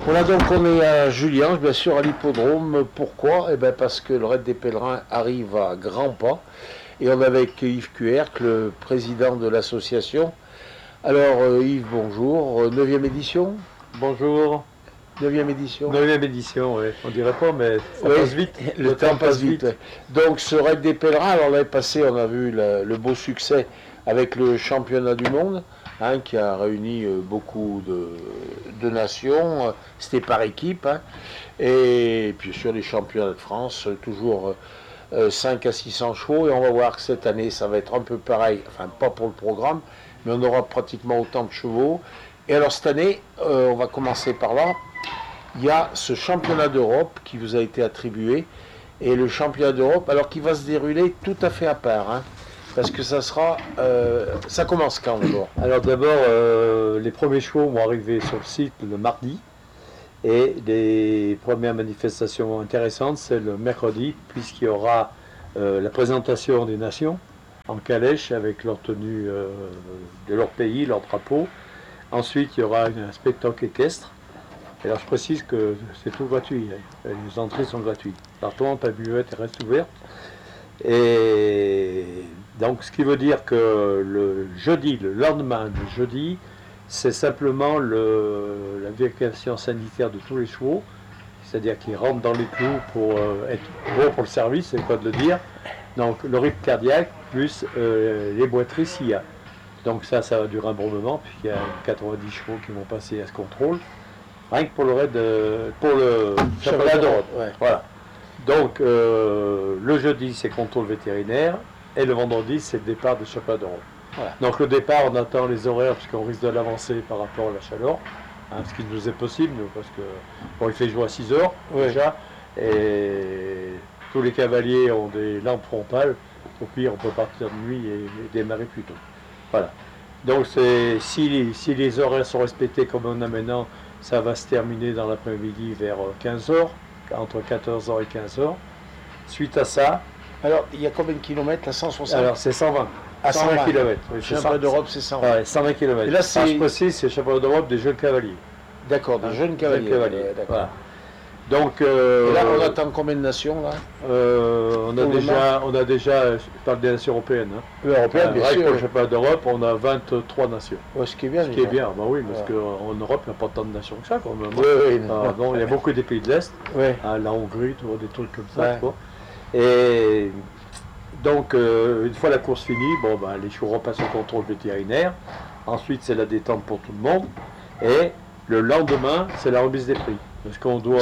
Voilà, donc on est à Julian, bien sûr, à l'hippodrome. Pourquoi? Eh bien parce que le Raid des Pèlerins arrive à grands pas. Et on est avec Yves Cuerc, le président de l'association. Alors Yves, bonjour. 9e édition? Bonjour. 9e édition? 9e édition, oui. On dirait pas, mais ça Oui, passe vite. le temps passe vite. Ouais. Donc ce Raid des Pèlerins, alors l'année passée, on a vu le beau succès avec le championnat du monde, qui a réuni beaucoup de nations. C'était par équipe. Et puis sur les championnats de France, toujours 5 à 600 chevaux. Et on va voir que cette année, ça va être un peu pareil. Enfin, pas pour le programme, mais on aura pratiquement autant de chevaux. Et alors cette année, on va commencer par là. Il y a ce championnat d'Europe qui vous a été attribué. Et le championnat d'Europe, alors qui va se dérouler tout à fait à part. Parce que ça sera... ça commence quand d'abord? Alors d'abord, les premiers chevaux vont arriver sur le site le mardi. Et les premières manifestations intéressantes, c'est le mercredi, puisqu'il y aura la présentation des nations en calèche avec leur tenue de leur pays, leur drapeau. Ensuite, il y aura un spectacle équestre. Et alors je précise que c'est tout gratuit, les entrées sont gratuites. L'artois, la buvette reste ouverte. Et donc ce qui veut dire que le jeudi, le lendemain du jeudi, c'est simplement la vérification sanitaire de tous les chevaux, c'est-à-dire qu'ils rentrent dans les clous pour être bons pour le service, c'est quoi de le dire. Donc le rythme cardiaque plus les boiteries s'il y a. Donc ça va durer un bon moment, puisqu'il y a 90 chevaux qui vont passer à ce contrôle. Rien que pour le raid, pour le championnat d'Europe. Ouais. Voilà. Donc le jeudi c'est contrôle vétérinaire et le vendredi c'est le départ du championnat d'Europe. Voilà. Donc le départ on attend les horaires puisqu'on risque de l'avancer par rapport à la chaleur, ce qui nous est possible nous, parce que bon, il fait jour à 6 heures déjà et tous les cavaliers ont des lampes frontales. Au pire on peut partir de nuit et démarrer plus tôt. Voilà. Donc si les horaires sont respectés comme on a maintenant, ça va se terminer dans l'après-midi vers 15h, entre 14h et 15h. Suite à ça... Alors, il y a combien de kilomètres là? 160? Alors, c'est 120. À 120 km. Oui, le championnat d'Europe, c'est 120. Ouais, 120 km. Et là, c'est... je précise, c'est le championnat d'Europe des jeunes cavaliers. D'accord, des jeunes cavaliers. D'accord. Voilà. Donc, et là, on attend combien de nations là? on a déjà, je parle des nations européennes. Européennes, bien sûr. Pour le championnat d'Europe, on a 23 nations. Ouais, ce qui est bien. Ce qui est bien, bah oui, parce qu'en Europe, il n'y a pas tant de nations que ça quand même. Oui, bon, il y a beaucoup des pays de l'Est, la Hongrie, des trucs comme ça. Quoi. Et donc, une fois la course finie, bon, bah, les chevaux repassent au contrôle vétérinaire. Ensuite, c'est la détente pour tout le monde. Et le lendemain, c'est la remise des prix. Parce qu'on doit,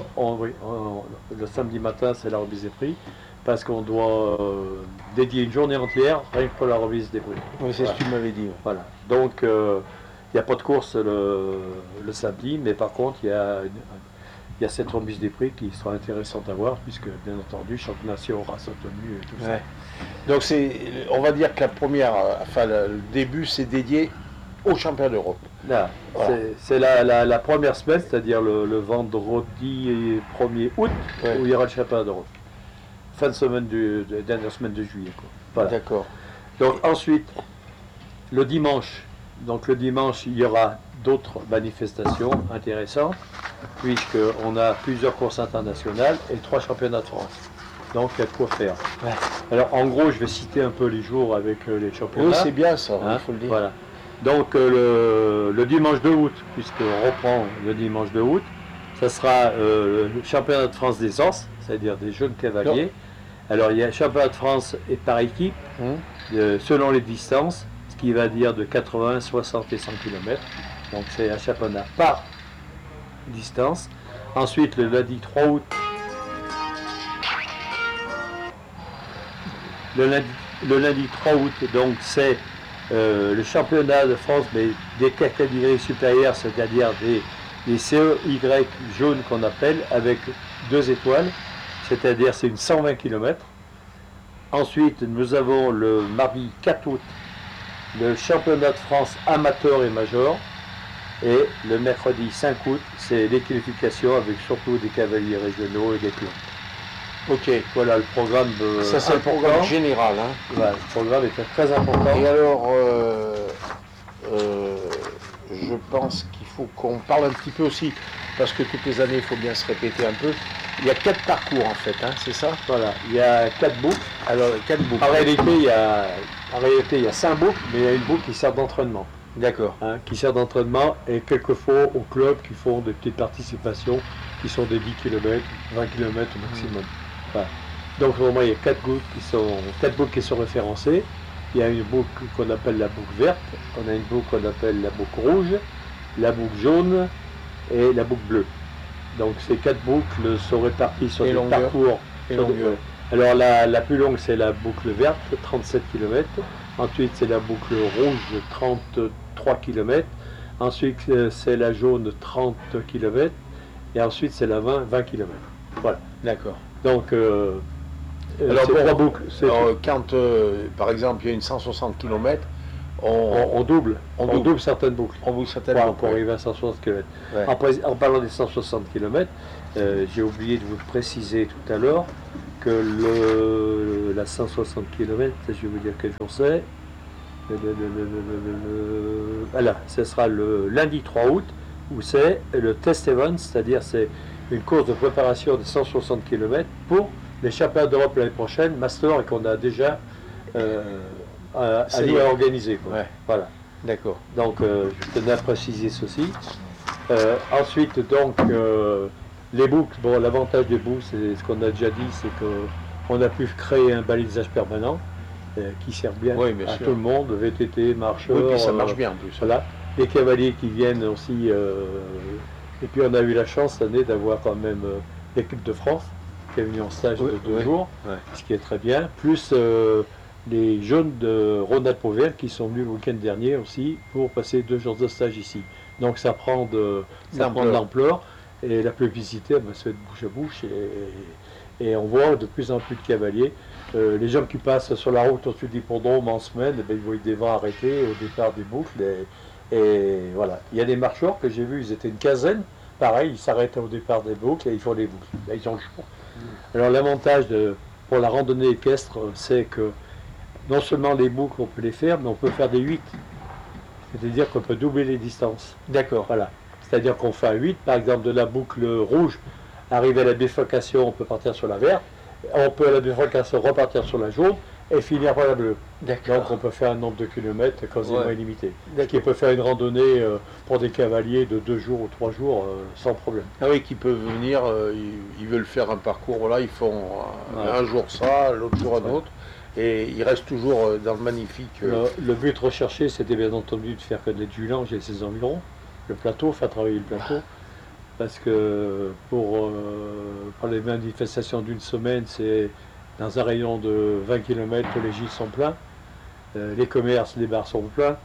le samedi matin, c'est la remise des prix, parce qu'on doit dédier une journée entière rien que pour la remise des prix. Oui, c'est ce que tu m'avais dit. Voilà. Donc, il n'y a pas de course le samedi, mais par contre, il y a cette remise des prix qui sera intéressante à voir, puisque, bien entendu, chaque nation aura sa tenue et tout ça. Donc, on va dire que le début, c'est dédié au championnat d'Europe. Là, c'est la première semaine, c'est-à-dire le vendredi 1er août, où il y aura le championnat d'Europe. Fin de semaine dernière semaine de juillet. Voilà. D'accord. Donc ensuite, le dimanche, il y aura d'autres manifestations intéressantes, puisqu'on a plusieurs courses internationales et 3 championnats de France. Donc il y a de quoi faire. Ouais. Alors en gros, je vais citer un peu les jours avec les championnats. Oui, c'est bien ça, il faut le dire. Voilà. Donc le dimanche 2 août, puisqu'on reprend le dimanche 2 août, ça sera le championnat de France des Anses, c'est-à-dire des jeunes cavaliers. Alors il y a le championnat de France et par équipe, selon les distances, ce qui va dire de 80, 60 et 100 km. Donc c'est un championnat par distance. Ensuite le lundi 3 août, le lundi 3 août, donc c'est le championnat de France, mais des catégories supérieures, c'est-à-dire des CEY jaunes qu'on appelle, avec 2 étoiles, c'est-à-dire c'est une 120 km. Ensuite, nous avons le mardi 4 août, le championnat de France amateur et major, et le mercredi 5 août, c'est les qualifications avec surtout des cavaliers régionaux et des clubs. Ok. Voilà le programme. Ça c'est le programme général. Voilà, le programme est très important. Et alors, je pense qu'il faut qu'on parle un petit peu aussi parce que toutes les années, il faut bien se répéter un peu. Il y a 4 parcours en fait, hein, c'est ça? Voilà, il y a 4 boucles. Alors, 4 boucles. En réalité, il y a 5 boucles, mais il y a une boucle qui sert d'entraînement. D'accord. Hein, qui sert d'entraînement et quelquefois aux clubs qui font des petites participations qui sont des 10 km, 20 km au maximum. Voilà. Donc vraiment il y a 4 boucles qui sont référencées. Il y a une boucle qu'on appelle la boucle verte, on a une boucle qu'on appelle la boucle rouge, la boucle jaune et la boucle bleue. Donc ces 4 boucles sont réparties sur des parcours. Et longueur. Alors la plus longue c'est la boucle verte, 37 km. Ensuite c'est la boucle rouge, 33 km. Ensuite c'est la jaune, 30 km. Et ensuite c'est la 20 km. Voilà. D'accord. Donc alors pour 3 boucles. Quand par exemple il y a une 160 km, on double certaines boucles. On double certaines boucles pour arriver à 160 km. Ouais. En parlant des 160 km, j'ai oublié de vous préciser tout à l'heure que la 160 km, je vais vous dire quel jour c'est. Voilà, ce sera le lundi 3 août, où c'est le test event, c'est-à-dire c'est une course de préparation de 160 km pour les championnats d'Europe l'année prochaine, Master, et qu'on a déjà à organiser. Ouais. Voilà. D'accord. Donc je tenais à préciser ceci. Ensuite, donc, les boucles, bon, l'avantage des boucles, c'est ce qu'on a déjà dit, c'est qu'on a pu créer un balisage permanent qui sert bien, à tout le monde, VTT, marcheurs. Oui, puis ça marche bien en plus. Voilà. Les cavaliers qui viennent aussi. Et puis on a eu la chance cette année d'avoir quand même l'équipe de France qui est venue en stage de 2 jours, ce qui est très bien, plus les jeunes de Ronald Pauvel qui sont venus le week-end dernier aussi pour passer 2 jours de stage ici. Donc ça prend de l'ampleur et la publicité se fait de bouche à bouche et on voit de plus en plus de cavaliers. Les gens qui passent sur la route au-dessus d'Hippodrome en semaine, ils voient des vents arrêtés au départ des boucles. Et voilà. Il y a des marcheurs que j'ai vus, ils étaient une quinzaine, pareil, ils s'arrêtent au départ des boucles et ils font les boucles. Là, ils ont le choix. Alors l'avantage pour la randonnée équestre, c'est que non seulement les boucles, on peut les faire, mais on peut faire des 8. C'est-à-dire qu'on peut doubler les distances. D'accord. Voilà. C'est-à-dire qu'on fait un 8, par exemple de la boucle rouge, arriver à la bifurcation, on peut partir sur la verte, on peut à la bifurcation repartir sur la jaune et finir par la bleue. Donc on peut faire un nombre de kilomètres quasiment illimité. Qui peut faire une randonnée pour des cavaliers de 2 jours ou 3 jours sans problème. Ah oui, qui peuvent venir, ils veulent faire un parcours, voilà, ils font un jour ça, l'autre jour un autre, et ils restent toujours dans le magnifique. Le but recherché, c'était bien entendu de faire que de Julange et ses environs, le plateau, faire travailler le plateau. Parce que pour les manifestations d'une semaine, c'est dans un rayon de 20 km, les gîtes sont pleins, les commerces, les bars sont pleins,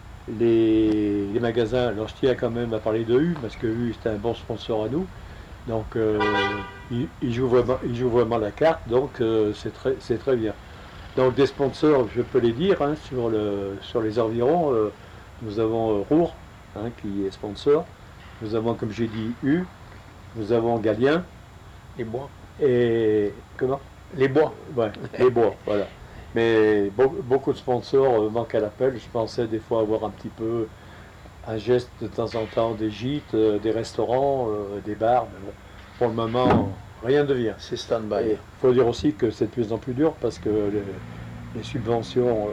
les magasins, alors je tiens quand même à parler de U, parce que U c'est un bon sponsor à nous, donc il joue vraiment la carte, donc c'est très bien. Donc des sponsors, je peux les dire, hein, sur les environs, nous avons Roure, hein, qui est sponsor. Nous avons, comme j'ai dit, U, nous avons Galien. Les bois. Et comment? Les bois. Ouais, les bois, voilà. Mais beaucoup de sponsors manquent à l'appel. Je pensais des fois avoir un petit peu un geste de temps en temps, des gîtes, des restaurants, des bars. Mais bon, pour le moment, rien ne vient. C'est stand-by. Il faut dire aussi que c'est de plus en plus dur parce que les subventions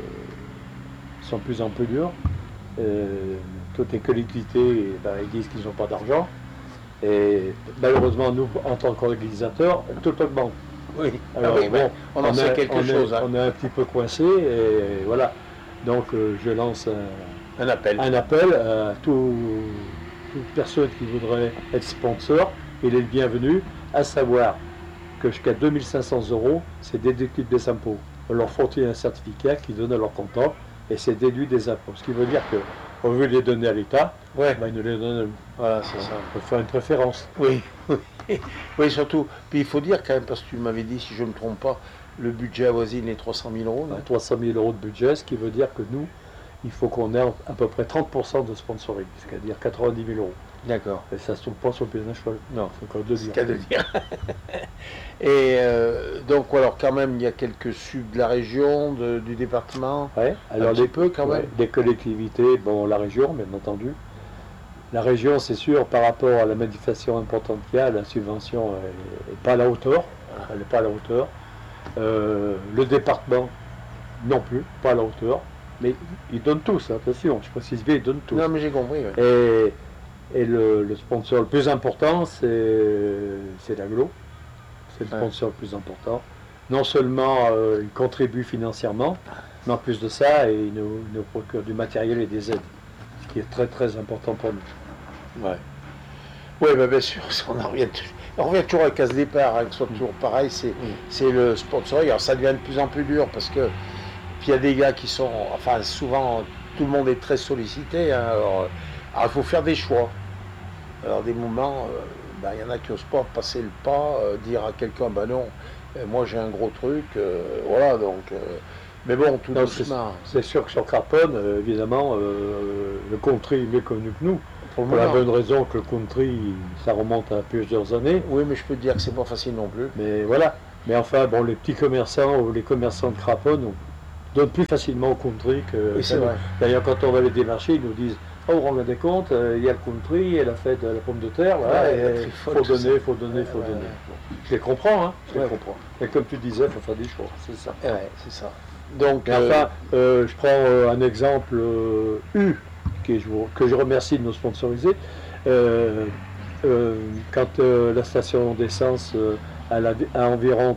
sont de plus en plus dures. Toutes les collectivités, ils disent qu'ils n'ont pas d'argent. Et malheureusement, nous, en tant qu'organisateurs, tout augmente. Oui, alors, on en sait quelque chose. On est un petit peu coincé, et voilà. Donc, je lance un appel à toute personne qui voudrait être sponsor. Il est le bienvenu, à savoir que jusqu'à 2500 €, c'est déductible des impôts. On leur fournit un certificat qui donne à leur comptant et c'est déduit des impôts. Ce qui veut dire qu'au lieu de les donner à l'État, ils nous les donnent. Voilà, c'est ça. On peut faire une préférence. Oui, oui, surtout. Puis il faut dire quand même, parce que tu m'avais dit, si je ne me trompe pas, le budget avoisine les 300 000 €. 300 000 € de budget, ce qui veut dire que nous, il faut qu'on ait à peu près 30% de sponsoring, c'est-à-dire 90 000 €. D'accord. Et ça ne se trouve pas sur le pied d'un cheval. Non, c'est encore de dire. C'est qu'à de dire. Et donc, alors quand même, il y a quelques subs de la région, du département. Oui, alors un petit peu quand même. Des collectivités, bon, la région, bien entendu. La région, c'est sûr, par rapport à la manifestation importante qu'il y a, la subvention n'est pas à la hauteur. Elle n'est pas à la hauteur. Le département, non plus, pas à la hauteur. Mais ils donnent tous, attention, je précise bien, ils donnent tous. Non, mais j'ai compris. Ouais. Et le sponsor le plus important, c'est l'aglo. C'est le sponsor le plus important. Non seulement il contribue financièrement, mais en plus de ça, il nous procure du matériel et des aides, ce qui est très très important pour nous. Ouais. Oui, bah bien sûr, on revient toujours à la case départ, hein, que ce soit toujours pareil, c'est le sponsoring. Alors ça devient de plus en plus dur parce que puis il y a des gars qui sont, enfin souvent tout le monde est très sollicité, hein, alors il faut faire des choix. Alors des moments, il y en a qui n'osent pas passer le pas, dire à quelqu'un, non, moi j'ai un gros truc, voilà, donc... mais bon, tout doucement. C'est sûr que sur Craponne, évidemment, le country est mieux connu que nous. Pour la bonne raison que le country, ça remonte à plusieurs années. Oui, mais je peux te dire que c'est pas facile non plus. Mais voilà. Mais enfin, bon, les petits commerçants ou les commerçants de Craponne donnent plus facilement au country que... Oui, c'est vrai. D'ailleurs, quand on va les démarcher, ils nous disent « Oh, vous vous rendez compte, il y a le country, il y a la fête de la pomme de terre, voilà, il faut donner, il faut donner. Bon, je les comprends, hein, je les comprends. Mais comme tu disais, il faut faire des choix, c'est ça. Ouais, c'est ça. Donc, enfin, je prends un exemple que je remercie de nous sponsoriser. Quand la station d'essence a environ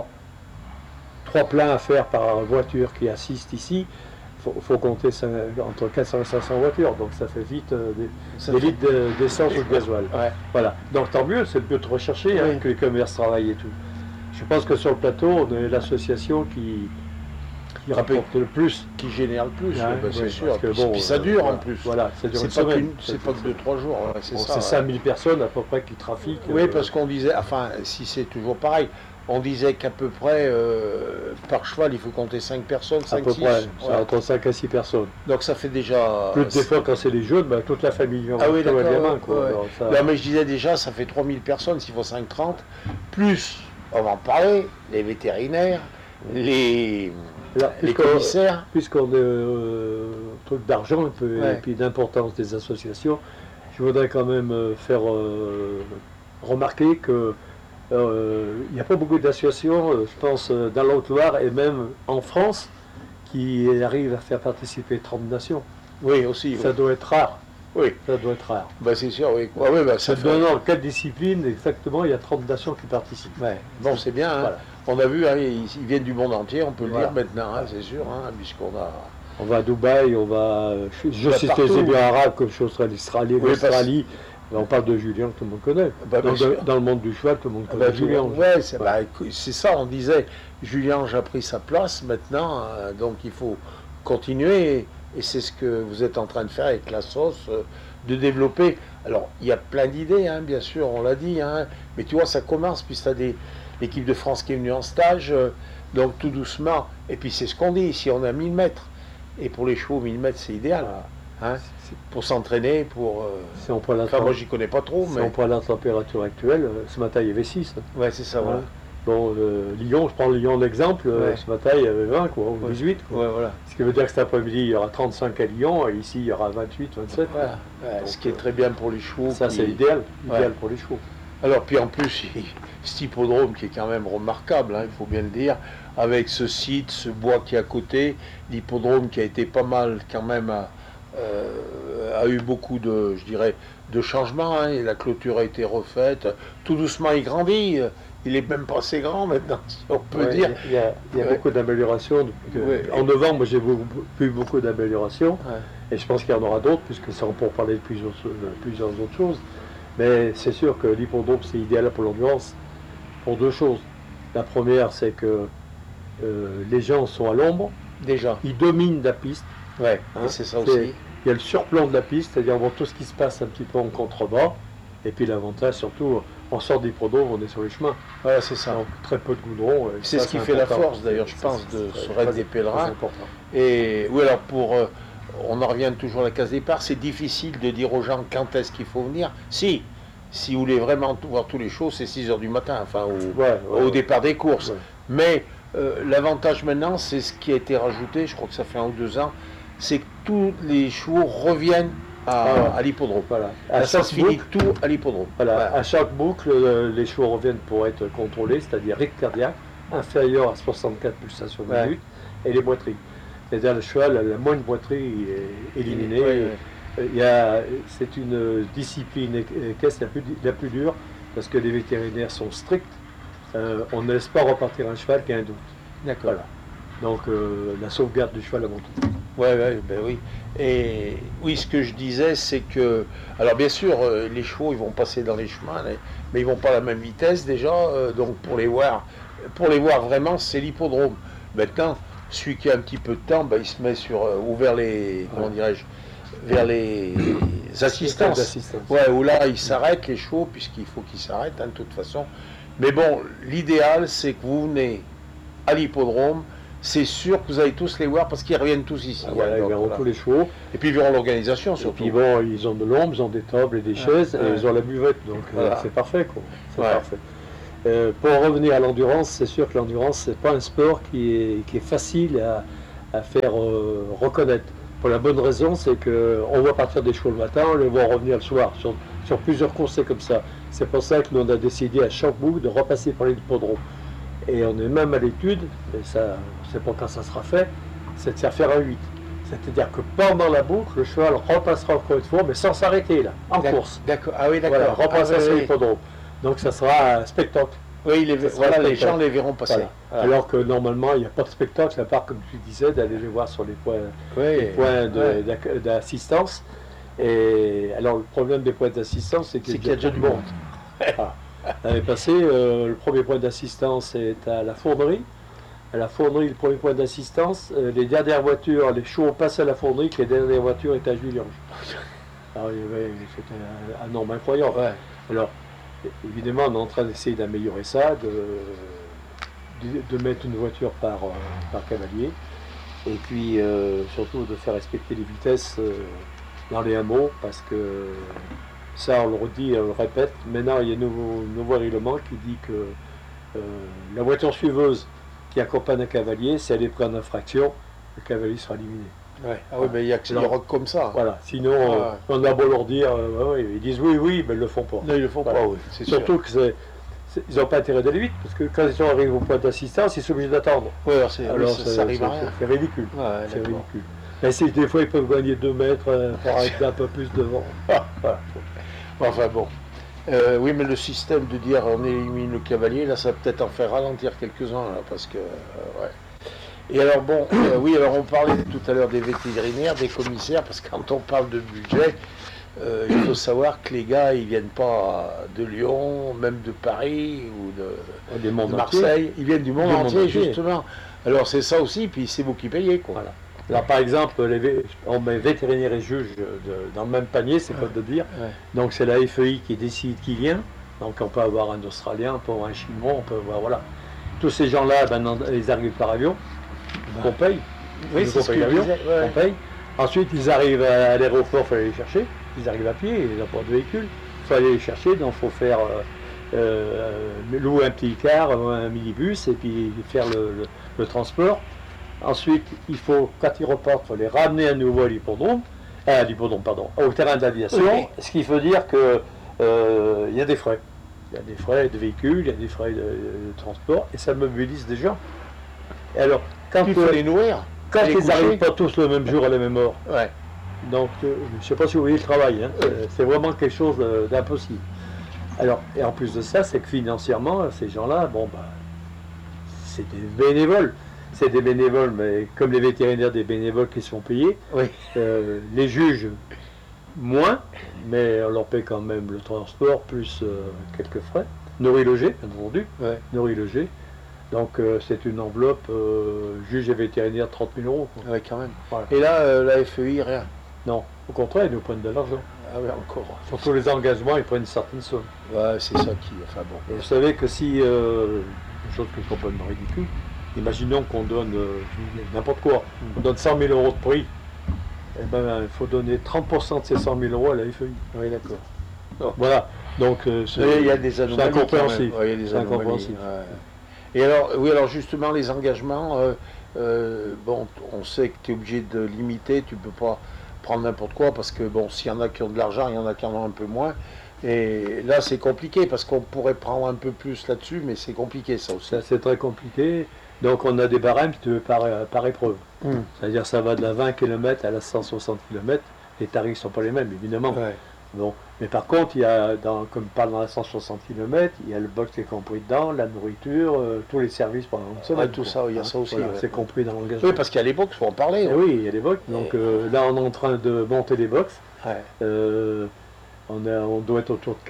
3 pleins à faire par voiture qui assiste ici, il faut compter entre 400 et 500 voitures, donc ça fait vite des litres d'essence ou de gasoil. Ouais. Voilà. Donc tant mieux, c'est mieux de rechercher hein, que les commerces travaillent et tout. Je pense que sur le plateau, on est l'association qui rapporte le plus. Qui génère le plus, c'est sûr. Que, puis ça dure en plus. Voilà, ça dure c'est pas que 2-3 jours. Ouais, c'est 5000 personnes à peu près qui trafiquent. Oui, parce qu'on disait, enfin, si c'est toujours pareil, on disait qu'à peu près, par cheval, il faut compter 5 personnes, 5, 6. À peu près, entre 5 à 6 personnes. Donc ça fait déjà... Plus des fois, quand c'est les jeunes, toute la famille vient. Ah oui, d'accord. Ouais. Non, mais je disais déjà, ça fait 3000 personnes, s'il faut 5-30, plus, on va en parler, les vétérinaires, les commissaires. Puisqu'on est truc d'argent et puis d'importance des associations, je voudrais quand même faire remarquer que il n'y a pas beaucoup d'associations, je pense, dans la Haute-Loire et même en France, qui arrivent à faire participer 30 nations. Oui, aussi. Ça doit être rare. Oui. Ça doit être rare. C'est sûr, oui. Ça fait... Dans quelle discipline, exactement, il y a 30 nations qui participent. Ouais. Bon, c'est bien. Hein. Voilà. On a vu, hein, ils viennent du monde entier, on peut le dire maintenant, hein, c'est sûr, hein, puisqu'on a... On va à Dubaï, on va... Je cite les Émirats arabes comme je suis l'Australie. On parle de Julien que tout le monde connaît. Dans le monde du cheval, tout le monde connaît Julien. Ouais, c'est ça, on disait, Julien a pris sa place maintenant, donc il faut continuer, et c'est ce que vous êtes en train de faire avec la sauce, de développer. Alors, il y a plein d'idées, hein, bien sûr, on l'a dit, hein, mais tu vois, ça commence, puis tu as l'équipe de France qui est venue en stage, donc tout doucement, et puis c'est ce qu'on dit, ici on a 1000 mètres, et pour les chevaux, 1000 mètres, c'est idéal. Hein, pour s'entraîner, pour... Si on prend moi, j'y connais pas trop, mais... Si on prend la température actuelle, ce matin, il y avait 6. Hein. Ouais, c'est ça, voilà. Bon, Lyon, je prends Lyon d'exemple, ce matin, il y avait 20, quoi, ou 18. Quoi. Ouais, voilà. Ce qui veut dire que cet après-midi, il y aura 35 à Lyon, et ici, il y aura 28, 27. Voilà. Donc, ce qui est très bien pour les chevaux. Ça, c'est idéal pour les chevaux. Alors, puis en plus, cet hippodrome qui est quand même remarquable, hein, il faut bien le dire, avec ce site, ce bois qui est à côté, l'hippodrome qui a été pas mal quand même... a eu beaucoup de, je dirais, de changements, hein, et la clôture a été refaite, tout doucement il grandit, il est même pas assez grand maintenant, si on peut dire. Il y a beaucoup d'améliorations. En novembre, j'ai vu beaucoup d'améliorations, et je pense qu'il y en aura d'autres, puisque c'est pour parler de plusieurs autres choses. Mais c'est sûr que l'hippodrome, c'est idéal pour l'endurance, pour 2 choses. La première, c'est que les gens sont à l'ombre, déjà. Ils dominent la piste. Ouais, c'est ça aussi. Il y a le surplomb de la piste, c'est-à-dire tout ce qui se passe un petit peu en contrebas. Et puis l'avantage, surtout, on sort des d'hippodrome, on est sur les chemins. Voilà, c'est ça. Donc, très peu de goudron. C'est ce qui fait la force, d'ailleurs, je pense, de ce raid des pèlerins. Et oui, alors on en revient toujours à la case départ, c'est difficile de dire aux gens quand est-ce qu'il faut venir. Si vous voulez vraiment voir tous les shows, c'est 6h du matin, enfin, au départ des courses. Mais l'avantage maintenant, c'est ce qui a été rajouté, je crois que ça fait 1 ou 2 ans, c'est que tous les chevaux reviennent à l'hippodrome. Voilà. Là, ça se finit tout à l'hippodrome. Voilà. Ouais. À chaque boucle, les chevaux reviennent pour être contrôlés, c'est-à-dire rythme cardiaque inférieur à 64 pulsations minutes et les boiteries. C'est-à-dire le cheval a la moindre boiterie est éliminée. C'est une discipline équestre la plus dure parce que les vétérinaires sont stricts. On ne laisse pas repartir un cheval qui a un doute. D'accord. Voilà. Donc la sauvegarde du cheval avant tout. Oui. Et oui, ce que je disais, c'est que, alors bien sûr, les chevaux, ils vont passer dans les chemins, mais ils vont pas à la même vitesse déjà. Donc pour les voir vraiment, c'est l'hippodrome. Maintenant, celui qui a un petit peu de temps, il se met ou vers les, comment dirais-je, vers les assistances. Où là, ils s'arrêtent les chevaux, puisqu'il faut qu'ils s'arrêtent de toute façon. Mais bon, l'idéal, c'est que vous venez à l'hippodrome. C'est sûr que vous allez tous les voir parce qu'ils reviennent tous ici. Ils verront tous les chevaux. Et puis ils verront l'organisation surtout. Et puis ils ont de l'ombre, ils ont des tables et des chaises, et ils ont la buvette. Donc c'est parfait, quoi. C'est parfait. Pour revenir à l'endurance, c'est sûr que l'endurance, c'est pas un sport qui est facile à faire reconnaître. Pour la bonne raison, c'est qu'on voit partir des chevaux le matin, on les voit revenir le soir. Sur plusieurs courses, c'est comme ça. C'est pour ça que nous on a décidé à chaque bout de repasser par l'hippodrome. Et on est même à l'étude, mais ça, c'est pas quand ça sera fait, c'est de faire un 8. C'est-à-dire que pendant la boucle, le cheval repassera encore une fois, mais sans s'arrêter là, en course. D'accord. Ah oui, d'accord. Voilà, repassera sur l'hippodrome. Donc ça sera un spectacle. Oui, les gens les verront passer. Voilà. Alors que normalement, il n'y a pas de spectacle, à part, comme tu disais, d'aller les voir sur les points d'assistance. Et alors, le problème des points d'assistance, c'est qu'il y a déjà du monde. L'année passée, le premier point d'assistance est à la fournerie. À la fournerie, le premier point d'assistance, les dernières voitures, les chevaux passent à la fournerie, que les dernières voitures étaient à Juliange. Alors, c'était un nombre incroyable. Alors, évidemment, on est en train d'essayer d'améliorer ça, de mettre une voiture par cavalier, et puis surtout de faire respecter les vitesses dans les hameaux, parce que ça, on le redit, on le répète, maintenant il y a un nouveau règlement qui dit que la voiture suiveuse qui accompagne un cavalier, si elle est prise en infraction, le cavalier sera éliminé. Mais il y a que les rocs comme ça. Voilà, sinon on a beau leur dire, ils disent oui, mais ils le font pas. Non, ils le font pas, c'est surtout sûr. Ils n'ont pas intérêt d'aller vite, parce que quand ils arrivent au point d'assistance, ils sont obligés d'attendre. Alors ça arrive à rien. C'est ridicule. C'est ridicule. Mais des fois, ils peuvent gagner 2 mètres pour arrêter un peu plus devant. Enfin bon. Oui, mais le système de dire on élimine le cavalier, là, ça va peut-être en faire ralentir quelques-uns, là, parce que... Et alors bon, alors on parlait tout à l'heure des vétérinaires, des commissaires, parce que quand on parle de budget, il faut savoir que les gars, ils viennent pas de Lyon, même de Paris ou de Marseille, ils viennent du monde entier, justement. Alors c'est ça aussi, puis c'est vous qui payez, quoi. Voilà. Alors par exemple, on met vétérinaires et juges dans le même panier, c'est pas de dire. Donc c'est la FEI qui décide qui vient. Donc on peut avoir un Australien, on peut avoir un Chinois, on peut avoir, voilà. Tous ces gens-là, ils arrivent par avion, on paye. Oui, c'est ce que je disais. On paye. Ensuite, ils arrivent à l'aéroport, il faut aller les chercher. Ils arrivent à pied, ils n'ont pas de véhicule. Il faut aller les chercher, donc il faut faire louer un petit car, un minibus, et puis faire le transport. Ensuite, il faut, quand ils repartent, il faut les ramener à nouveau à l'hippodrome, au terrain d'aviation, ce qui veut dire que il y a des frais. Il y a des frais de véhicules, il y a des frais de transport, et ça mobilise des gens. Et alors, quand il faut les nourrir. Quand ils n'arrivent pas tous le même jour à la même heure. Ouais. Donc, je ne sais pas si vous voyez le travail, hein. C'est vraiment quelque chose d'impossible. Alors, et en plus de ça, c'est que financièrement, ces gens-là, c'est des bénévoles. C'est des bénévoles, mais comme les vétérinaires, des bénévoles qui sont payés. Oui. Les juges, moins, mais on leur paie quand même le transport, plus quelques frais. Nourri-logé, bien entendu. Nourri-logé. Donc c'est une enveloppe, juge et vétérinaire, 30 000 euros. Quoi. Oui, quand même. Voilà. Et là, la FEI, rien. Non, au contraire, ils nous prennent de l'argent. Ah oui, encore. Surtout les engagements, ils prennent une certaine somme. Ouais, c'est ça qui... Enfin bon. Et vous savez que si, une chose qui est complètement ridicule, imaginons qu'on donne n'importe quoi, on donne 100 000 euros de prix, eh ben, il faut donner 30% de ces 100 000 euros à la FEI. Oui, d'accord. Oh. Voilà, donc il y a des anomalies. C'est incompréhensible. Ouais, il y a des anomalies. Et alors justement, les engagements, on sait que tu es obligé de limiter, tu ne peux pas prendre n'importe quoi, parce que bon, s'il y en a qui ont de l'argent, il y en a qui en ont un peu moins. Et là, c'est compliqué, parce qu'on pourrait prendre un peu plus là-dessus, mais c'est compliqué, ça aussi. C'est très compliqué. Donc on a des barèmes par épreuve. C'est-à-dire ça va de la 20 km à la 160 km. Les tarifs ne sont pas les mêmes, évidemment. Ouais. Bon. Mais par contre, il y a, comme je parle dans la 160 km, il y a le box qui est compris dedans, la nourriture, tous les services pendant une semaine. Tout ça, il y a ça aussi. Voilà, c'est compris dans l'engagement. Oui, parce qu'il y a les box, il faut en parler. Oui, il y a des box. Donc là, on est en train de monter des box. On doit être autour de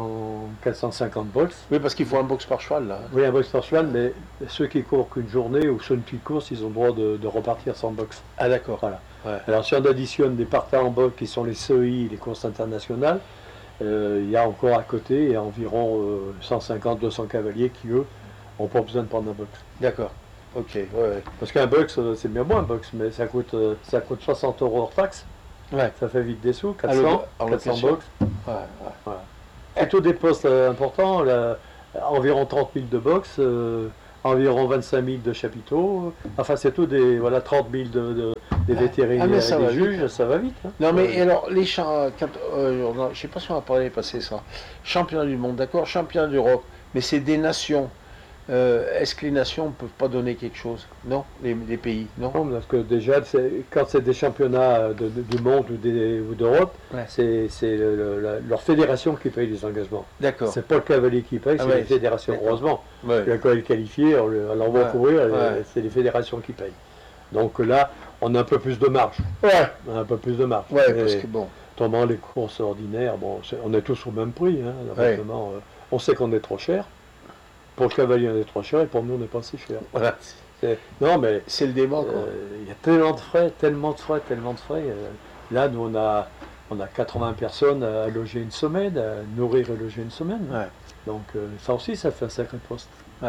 450 box. Oui, parce qu'il faut un box par cheval, là. Oui, un box par cheval, mais ceux qui courent qu'une journée ou sur une petite course, ils ont le droit de repartir sans box. Ah, d'accord. Voilà. Ouais. Alors si on additionne des partants en box qui sont les CEI, les courses internationales, il y a encore à côté il y a environ 150-200 cavaliers qui, eux, n'ont pas besoin de prendre un box. D'accord. Ok. Ouais. Parce qu'un box, c'est bien bon un box, mais ça coûte 60 € hors taxe. Ouais. Ça fait vite des sous, 400 box. Voilà. C'est tous des postes importants, environ 30 000 de box, environ 25 000 de chapiteaux. Enfin, c'est tout des 30 000 des vétérinaires et des juges, ça va vite. Hein. Non, mais alors, les je ne sais pas si on va parler passer ça. Championnat du monde, d'accord, championnat d'Europe, mais c'est des nations. Est-ce que les nations ne peuvent pas donner quelque chose? Non, les pays, non. Parce que déjà, quand c'est des championnats du monde ou d'Europe, c'est leur fédération qui paye les engagements. D'accord. C'est pas le cavalier qui paye, c'est les fédérations. Heureusement. Ouais. Quand il est qualifié, on l'envoie courir, c'est les fédérations qui payent. Donc là, on a un peu plus de marge. On a un peu plus de marge. Ouais, parce que bon. Notamment les courses ordinaires, on est tous au même prix. Hein, on sait qu'on est trop cher. Pour le cavalier, on est trop cher et pour nous, on n'est pas si cher. Voilà. Non, mais c'est le débat. Il y a tellement de frais. Là, nous, on a 80 personnes à loger une semaine, à nourrir et loger une semaine. Ouais. Donc, ça aussi, ça fait un sacré poste.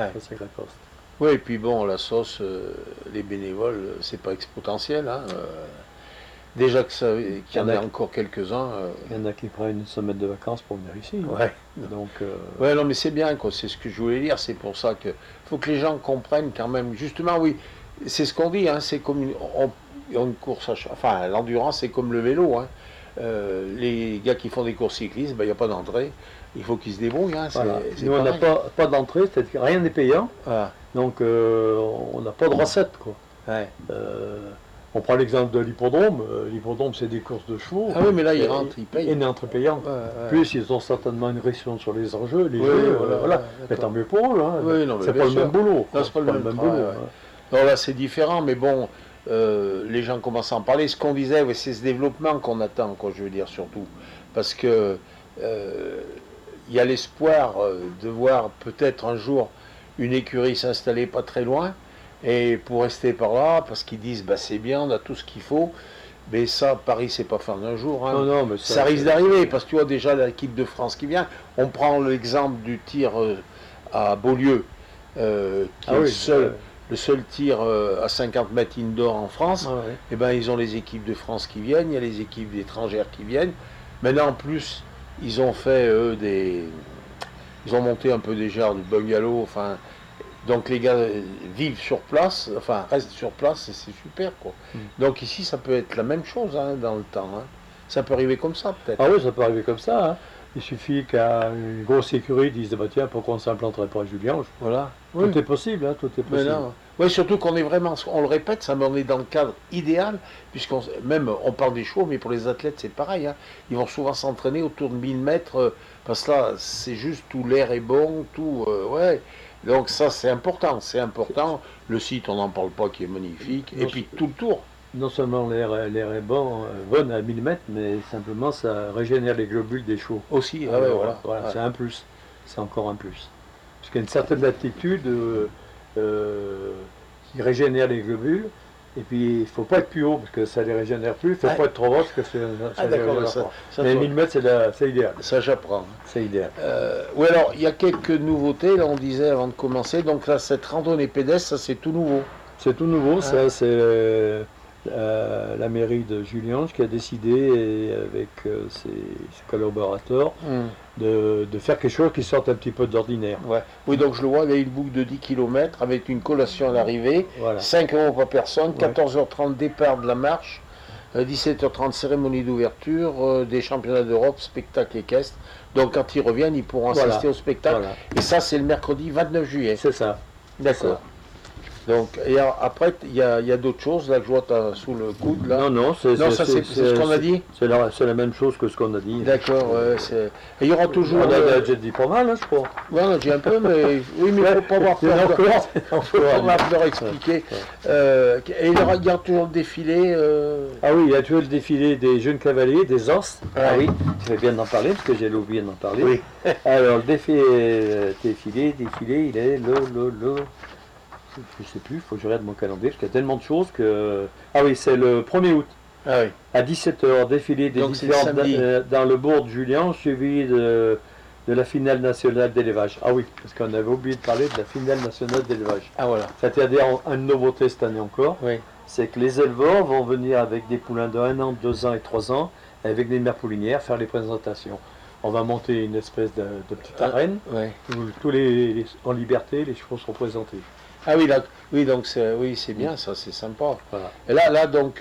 Oui, et puis bon, la sauce, les bénévoles, c'est pas exponentiel. Hein, déjà qu'il y en a encore quelques-uns. Il y en a qui prennent une semaine de vacances pour venir ici. Ouais. Donc, ouais, non, mais c'est bien, quoi. C'est ce que je voulais dire. C'est pour ça que faut que les gens comprennent quand même. Justement, oui, c'est ce qu'on dit. Hein, c'est comme une course enfin, l'endurance, c'est comme le vélo. Hein. Les gars qui font des courses cyclistes, il n'y a pas d'entrée. Il faut qu'ils se débrouillent. Hein, voilà. Nous, on n'a pas d'entrée, c'est-à-dire que rien n'est payant. Voilà. Donc, on n'a pas de recette, quoi. Ouais. On prend l'exemple de l'hippodrome. L'hippodrome, c'est des courses de chevaux. Ah oui, mais là, ils rentrent, ils payent. Et une entrée payante. Plus, ils ont certainement une restriction sur les enjeux, les jeux. Mais tant mieux pour eux. Hein. Oui, c'est pas le même boulot. Non, c'est pas le même boulot. Non, là, c'est différent, mais bon, les gens commencent à en parler. Ce qu'on disait, c'est ce développement qu'on attend, quoi, je veux dire, surtout. Parce que il y a l'espoir de voir peut-être un jour une écurie s'installer pas très loin. Et pour rester par là, parce qu'ils disent, c'est bien, on a tout ce qu'il faut, mais ça, Paris, c'est pas fin d'un jour. Hein. Non, mais ça risque d'arriver, parce que tu vois déjà l'équipe de France qui vient. On prend l'exemple du tir à Beaulieu, qui est le seul tir à 50 mètres indoor en France. Et ben, ils ont les équipes de France qui viennent, il y a les équipes étrangères qui viennent. Maintenant, en plus, ils ont fait, ils ont monté un peu déjà du bungalow, enfin... Donc les gars vivent sur place, enfin restent sur place et c'est super, quoi. Donc ici ça peut être la même chose, hein, dans le temps. Hein. Ça peut arriver comme ça peut-être. Ah oui, ça peut arriver comme ça. Hein. Il suffit qu'à une grosse écurie dise tiens, pourquoi on ne s'implanterait pas à Julien? Voilà. Tout est possible, hein, tout est possible. Oui, surtout qu'on est vraiment, on le répète, ça, mais on est dans le cadre idéal, puisqu'on même on parle des chevaux, mais pour les athlètes c'est pareil. Hein. Ils vont souvent s'entraîner autour de 1000 mètres, parce que là c'est juste tout l'air est bon, tout Donc ça c'est important. Le site on n'en parle pas qui est magnifique, et puis tout le tour. Non seulement l'air est bon à 1000 mètres, mais simplement ça régénère les globules des chevaux. Aussi, voilà. C'est un plus. C'est encore un plus. Parce qu'il y a une certaine altitude qui régénère les globules, et puis il ne faut pas être plus haut parce que ça ne les régénère plus, il ne faut pas être trop haut parce que ça les régénère pas. Mais 1000 mètres c'est idéal. Ça j'apprends. C'est idéal. Oui, alors il y a quelques nouveautés, là on disait avant de commencer, donc là cette randonnée pédestre, ça c'est tout nouveau. C'est tout nouveau, ça c'est la mairie de Juliange qui a décidé avec ses collaborateurs de faire quelque chose qui sorte un petit peu d'ordinaire. Ouais. Oui, donc je le vois, il y a une boucle de 10 km avec une collation à l'arrivée, 5 € par personne, 14h30 départ de la marche, 17h30, cérémonie d'ouverture des championnats d'Europe, spectacle équestre. Donc quand ils reviennent, ils pourront assister au spectacle. Voilà. Et ça, c'est le mercredi 29 juillet. C'est ça. D'accord. Donc, et après, il y a d'autres choses là que je vois sous le coude là. Non, c'est ce qu'on a dit. C'est la même chose que ce qu'on a dit. D'accord. Et il y aura toujours. On a déjà dit pas mal, hein, je crois. Voilà, j'ai un peu, mais oui, mais il ne faut pas avoir peur. Faut pas avoir peur d'expliquer. Et il y aura toujours le défilé. Ah oui, il y a toujours le défilé des jeunes cavaliers, des os. Ouais. Ah oui, tu fais bien d'en parler parce que j'ai oublié d'en parler. Oui. Alors le défilé, il est je sais plus, il faut que je regarde mon calendrier parce qu'il y a tellement de choses que. Ah oui, c'est le 1er août. Ah oui. À 17h, défilé des Donc, c'est différentes samedi. dans le bourg de Julien, suivi de la finale nationale d'élevage. Ah oui, parce qu'on avait oublié de parler de la finale nationale d'élevage. Ah voilà. C'est-à-dire une nouveauté cette année encore, Oui. c'est que les éleveurs vont venir avec des poulains de 1 an, 2 ans et 3 ans, avec des mères poulinières, faire les présentations. On va monter une espèce de petite arène Ouais. où en liberté, les chevaux seront présentés. Ah oui, là, oui, donc c'est bien, ça, c'est sympa. Voilà. Et là donc.